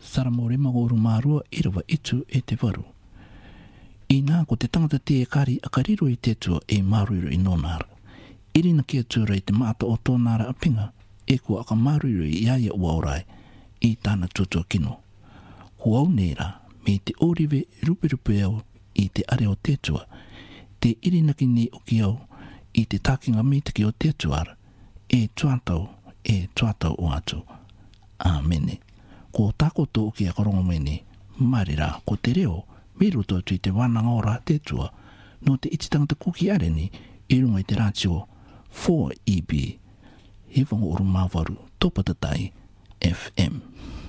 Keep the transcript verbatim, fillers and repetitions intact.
Saramore magoru marua irawa itu e te waru. I nā ko te tangata te e kari a kariro i te tua e maruru i nonara. Irina kia tura i te maata o tōnara a pinga e kua aka maruru i aia uaurai i tāna tutua kino. Huau nera me te oriwe ruperupe au i te are o te tua, te irinaki ni o ki au i te takinga mitaki o te tuara, e tuatau, e tuatau o atu. Āmene. Ko takoto o ki a korongo mene, marira ko te reo, me roto atu i te wānanga ora te tua, no te ititangata kuki areni, i runga i te rātio four E B. He whango oru mawaru, topatatai F M.